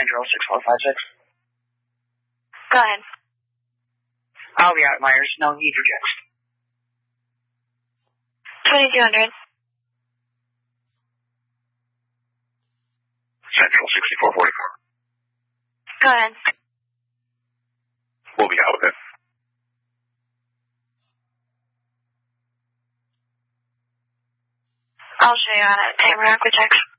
1-800-6456. Go ahead. I'll be out at Myers. No need rejects. 2200. Central 6444. Go ahead. We'll be out with it. I'll show you how to take Rock Rejects.